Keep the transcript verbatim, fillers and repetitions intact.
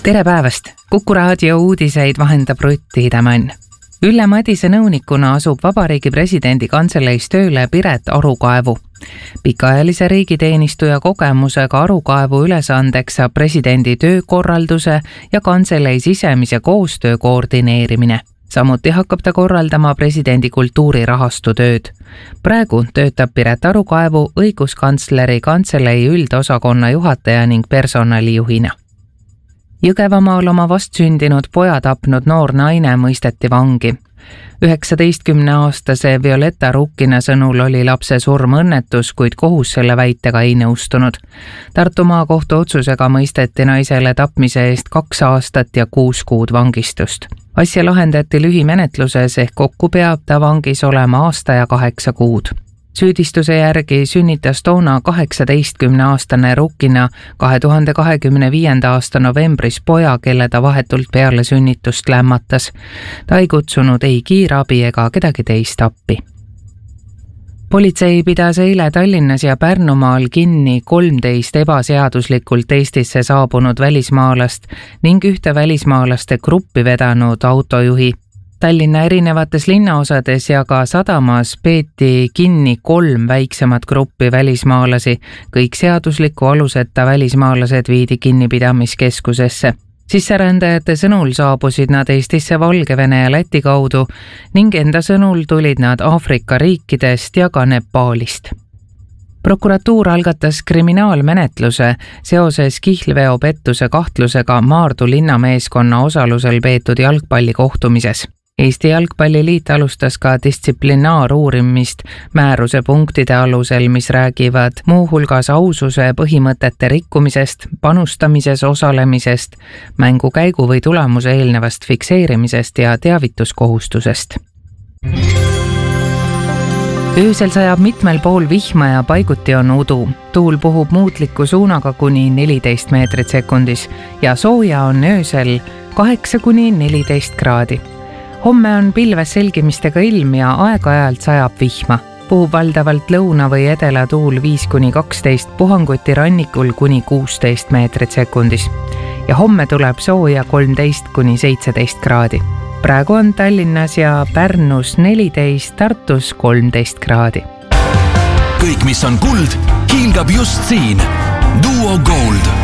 Tere päevast! Kuku raadio uudiseid vahendab Rutt Tiidemann. Ülle Madise nõunikuna asub Vabariigi presidendi kantseleis tööle Piret Arukaevu. Pikaajalise riigiteenistuja kogemusega Arukaevu ülesandeks saab presidendi töökorralduse ja kantseleis sisemise koostöö koordineerimine. Samuti hakkab ta korraldama presidendi kultuurirahastu tööd. Praegu töötab Piret Arukaevu õiguskantsleri kantselei üldosakonna juhataja ning personalijuhina. Jõgevamaal oma vastsündinud poja tapnud noor naine mõisteti vangi. üheksateistkümneaastase Violetta Rukkina sõnul oli lapse surm õnnetus, kuid kohus selle väitega ei nõustunud. Tartu maakohtu otsusega mõisteti naisele tapmise eest kaks aastat ja kuus kuud vangistust. Asja lahendati lühimenetluses ehk kokku peab ta vangis olema aasta ja kaheksa kuud. Süüdistuse järgi sünnitas toona kaheksateistkümneaastane Rukkina kahe tuhande kahekümne viienda aasta novembris poja, kelle ta vahetult peale sünnitust lämmatas. Ta ei kutsunud ei kiirabi ega kedagi teist appi. Politsei pidas eile Tallinnas ja Pärnumaal kinni kolmteist ebaseaduslikult Eestisse saabunud välismaalast ning ühte välismaalaste gruppi vedanud autojuhi. Tallinna erinevates linnaosades ja ka sadamas peeti kinni kolm väiksemat gruppi välismaalasi. Kõik seadusliku aluseta välismaalased viidi kinnipidamiskeskusesse. Sisserändajate sõnul saabusid nad Eestisse Valgevene ja Läti kaudu ning enda sõnul tulid nad Aafrika riikidest ja ka Nepaalist. Prokuratuur algatas kriminaalmenetluse seoses kihlveopettuse kahtlusega Maardu linnameeskonna osalusel peetud jalgpallikohtumises. Eesti Jalgpalliliit alustas ka distsiplinaaruurimist määruse punktide alusel, mis räägivad muuhulgas aususe põhimõtete rikkumisest, panustamises osalemisest, mängukäigu või tulemuse eelnevast fikseerimisest ja teavituskohustusest. Öösel sajab mitmel pool vihma ja paiguti on udu. Tuul puhub muutliku suunaga kuni neliteist meetrit sekundis ja sooja on öösel kaheksa kuni neliteist kraadi. Homme on pilves selgimistega ilm ja aeg-ajalt sajab vihma. Puhub valdavalt lõuna või edela tuul viis kuni kaksteist, puhanguti rannikul kuni kuusteist meetrit sekundis. Ja homme tuleb sooja kolmteist kuni seitseteist kraadi. Praegu on Tallinnas ja Pärnus neliteist, Tartus kolmteist kraadi. Kõik, mis on kuld, hiilgab just siin. Duo Gold.